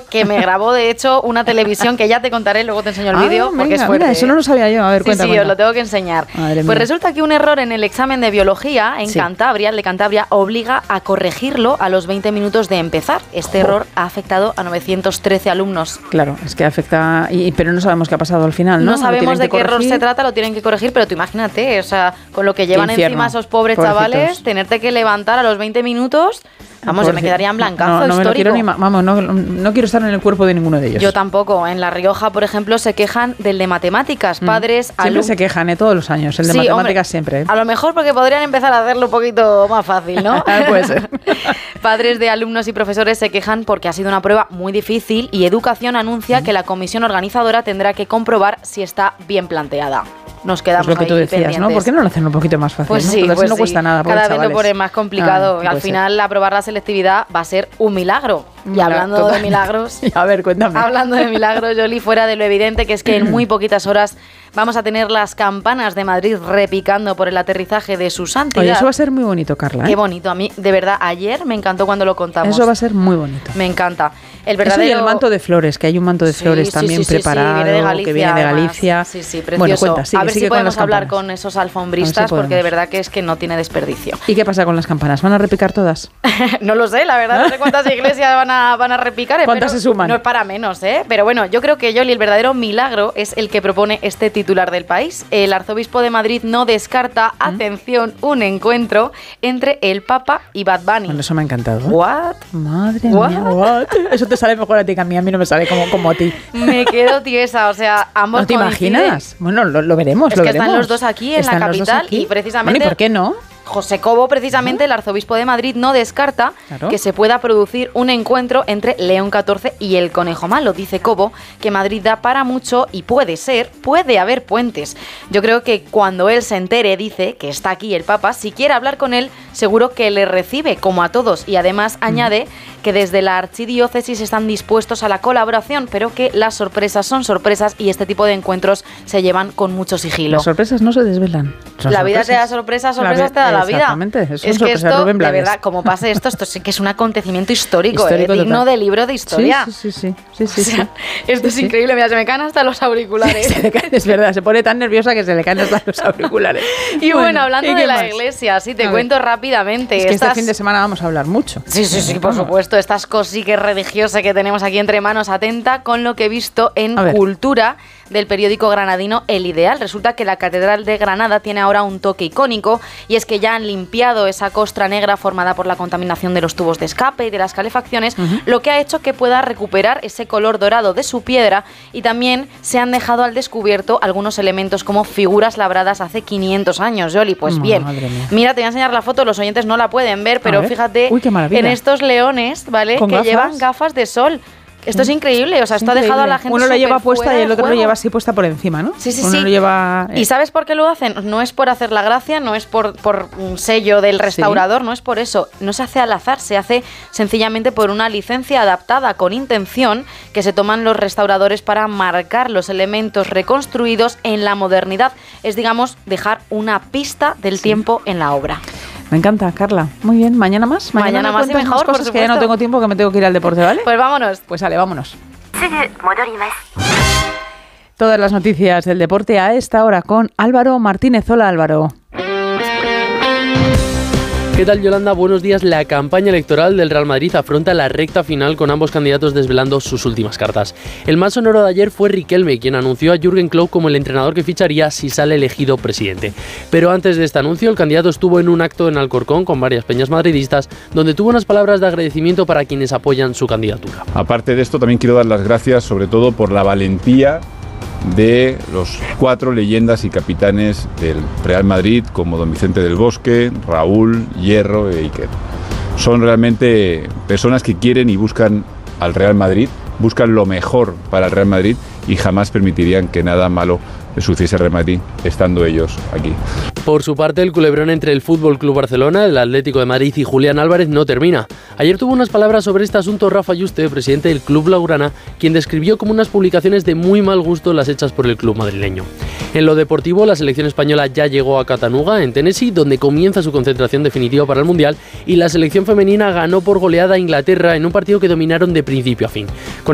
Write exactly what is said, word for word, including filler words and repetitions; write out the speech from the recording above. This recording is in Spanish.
que me grabó, de hecho, una televisión que ya te contaré, luego te enseño el ah, vídeo, porque venga, es fuerte. Mira, eso no lo sabía yo. A ver, sí, cuenta, sí, cuenta. os lo tengo que enseñar. Madre pues mía. resulta que un error en el examen de biología en sí. Cantabria, el de Cantabria, obliga a corregirlo a los veinte minutos de empezar. Este error oh. ha afectado a novecientos trece alumnos. Claro, es que afecta, y, pero no sabemos qué ha pasado al final, ¿no? No sabemos de qué error se trata, lo tienen que corregir, pero tú imagínate, o sea, con lo que llevan encima esos pobres Pobrecitos. Chavales, tenerte que levantar a los veinte minutos, vamos, yo me quedaría en blancazo no, no histórico. Me lo quiero ni ma- vamos, no, no quiero estar en el cuerpo de ninguno de ellos. Yo tampoco. En La Rioja, por ejemplo, se quejan del de matemáticas. Padres, mm. Siempre alum- se quejan, ¿eh? Todos los años, el de sí, matemáticas hombre, siempre. ¿eh? A lo mejor porque podrían empezar a hacerlo un poquito más fácil, ¿no? Puede ser. Padres de alumnos y profesores se quejan porque ha sido una prueba muy difícil y Educación anuncia mm. que la comisión organizadora tendrá que comprobar si está bien planteada. Nos quedamos pues lo que tú ahí decías, pendientes. ¿no? ¿Por qué no lo hacen un poquito más fácil? Pues ¿no? sí, Porque pues no sí. cuesta nada. Cada vez chavales. lo pone más complicado. Ah, Al final, ser. aprobar la selectividad va a ser un milagro. Y Mira, hablando total. de milagros... A ver, cuéntame. Hablando de milagros, Yoli, fuera de lo evidente, que es que en muy poquitas horas vamos a tener las campanas de Madrid repicando por el aterrizaje de su santidad. Oye, eso va a ser muy bonito, Carla. ¿eh? Qué bonito. A mí, de verdad, ayer me encantó cuando lo contamos. Eso va a ser muy bonito. Me encanta. El verdadero... Eso y el manto de flores, que hay un manto de flores sí, también sí, sí, preparado, sí, viene de Galicia, que viene de Galicia. Además. Sí, sí, precioso. Bueno, cuenta, sigue, a ver sigue si con podemos las hablar campanas. con esos alfombristas, si porque de verdad que es que no tiene desperdicio. ¿Y qué pasa con las campanas? ¿Van a repicar todas? No lo sé, la verdad, no sé cuántas iglesias van a, van a repicar. ¿Cuántas se suman? No es para menos, ¿eh? Pero bueno, yo creo que, Yoli, el verdadero milagro es el que propone este titular del país. El arzobispo de Madrid no descarta, ¿Mm? atención, un encuentro entre el Papa y Bad Bunny. Bueno, eso me ha encantado. ¿What? Madre What? mía, what? Eso te sale mejor a ti que a mí, a mí no me sale como, como a ti. Me quedo tiesa, o sea, ambos ¿No te coinciden. imaginas? Bueno, lo, lo veremos, es lo que veremos. Están los dos aquí en están la capital aquí. y precisamente... Bueno, ¿y por qué no? José Cobo, precisamente, el arzobispo de Madrid, no descarta claro. que se pueda producir un encuentro entre León catorce y el Conejo Malo. Dice Cobo que Madrid da para mucho y puede ser, puede haber puentes. Yo creo que cuando él se entere, dice que está aquí el Papa, si quiere hablar con él, seguro que le recibe, como a todos. Y además mm. añade que desde la archidiócesis están dispuestos a la colaboración, pero que las sorpresas son sorpresas y este tipo de encuentros se llevan con mucho sigilo. Las sorpresas no se desvelan. Son la sorpresas. Vida te da sorpresas, sorpresas te da la vida. Exactamente, es, es que esto, de verdad, como pase esto, esto sí que es un acontecimiento histórico, histórico eh, digno de libro de historia. Sí, sí, sí. sí, sí, sí, o sea, sí. Esto sí, es sí. increíble, mira, se me caen hasta los auriculares. Se le caen, es verdad, se pone tan nerviosa que se le caen hasta los auriculares. Y bueno, bueno hablando de la más? iglesia, sí, te a cuento ver. rápidamente. Es que estas... este fin de semana vamos a hablar mucho. Sí, sí, sí, por supuesto. Estas cosiques religiosas que tenemos aquí entre manos, atenta con lo que he visto en Cultura del periódico granadino El Ideal. Resulta que la Catedral de Granada tiene ahora un toque icónico y es que ya han limpiado esa costra negra formada por la contaminación de los tubos de escape y de las calefacciones, uh-huh. lo que ha hecho que pueda recuperar ese color dorado de su piedra y también se han dejado al descubierto algunos elementos como figuras labradas hace quinientos años, Yoli. Pues bien, mía. Mira, te voy a enseñar la foto, los oyentes no la pueden ver, pero ver. fíjate Uy, qué maravilla. en estos leones, ¿vale? ¿Con que gafas? Llevan gafas de sol. Esto es increíble, o sea, esto ha dejado a la gente. Uno lo lleva puesta y el otro juego. lo lleva así puesta por encima, ¿no? Sí, sí, Uno sí. Lo lleva, eh. ¿Y sabes por qué lo hacen? No es por hacer la gracia, no es por, por un sello del restaurador, ¿sí? No es por eso. No se hace al azar, se hace sencillamente por una licencia adaptada con intención que se toman los restauradores para marcar los elementos reconstruidos en la modernidad. Es, digamos, dejar una pista del sí. tiempo en la obra. Me encanta, Carla. Muy bien, ¿mañana más? Mañana, mañana más y mejor, cosas por que ya no tengo tiempo, que me tengo que ir al deporte, ¿vale? Pues vámonos. Pues vale, vámonos. Todas las noticias del deporte a esta hora con Álvaro Martínez. Hola, Álvaro. ¿Qué tal, Yolanda? Buenos días. La campaña electoral del Real Madrid afronta la recta final con ambos candidatos desvelando sus últimas cartas. El más sonoro de ayer fue Riquelme, quien anunció a Jürgen Klopp como el entrenador que ficharía si sale elegido presidente. Pero antes de este anuncio, el candidato estuvo en un acto en Alcorcón con varias peñas madridistas, donde tuvo unas palabras de agradecimiento para quienes apoyan su candidatura. Aparte de esto, también quiero dar las gracias sobre todo por la valentía de los cuatro leyendas y capitanes del Real Madrid, como don Vicente del Bosque, Raúl, Hierro e Iker. Son realmente personas que quieren y buscan al Real Madrid, buscan lo mejor para el Real Madrid y jamás permitirían que nada malo le sucediese al Real Madrid estando ellos aquí. Por su parte, el culebrón entre el Fútbol Club Barcelona, el Atlético de Madrid y Julián Álvarez no termina. Ayer tuvo unas palabras sobre este asunto Rafa Yuste, presidente del Club Blaugrana, quien describió como unas publicaciones de muy mal gusto las hechas por el club madrileño. En lo deportivo, la selección española ya llegó a Chattanooga, en Tennessee, donde comienza su concentración definitiva para el Mundial, y la selección femenina ganó por goleada a Inglaterra en un partido que dominaron de principio a fin. Con